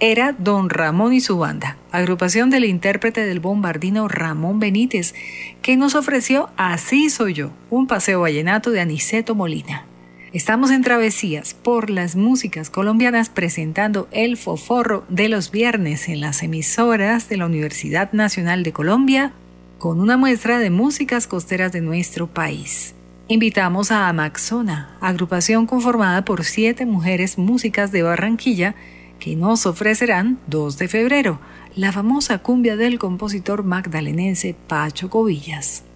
era Don Ramón y su banda, agrupación del intérprete del bombardino Ramón Benítez, que nos ofreció Así soy yo, un paseo vallenato de Aniceto Molina. Estamos en Travesías por las músicas colombianas presentando el Foforro de los viernes en las emisoras de la Universidad Nacional de Colombia con una muestra de músicas costeras de nuestro país. Invitamos a Amaxona, agrupación conformada por 7 mujeres músicas de Barranquilla que nos ofrecerán 2 de febrero, la famosa cumbia del compositor magdalenense Pacho Covillas.